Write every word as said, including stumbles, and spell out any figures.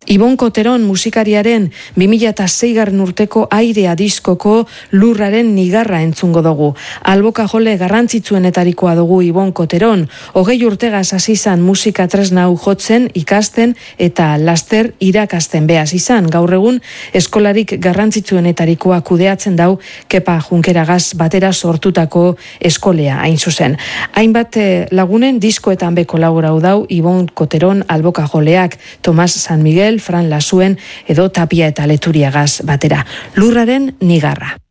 Ibon Koteron musikariaren bi mila seigarren urteko airea diskoko Lurraren nigarra entzungo dugu. Alboka jole garrantzitsuenetarikoa dugu Ibon Koteron. Hogei urtegaz hasi izan musika tresna hau jotzen, ikasten eta laster irakasten behaz izan. Gaur egun eskolarik garrantzitsuenetarikoa kudeatzen dau Kepa Junkeragaz batera sortutako eskolea hain zuzen. Hainbat lagunen diskoetan be kolaborau dau Ibon Koteron alboka joleak, Tomas San Miguel, Fran Lasuen edo Tapia eta Leturiagaz batera. Lurraren nigarra.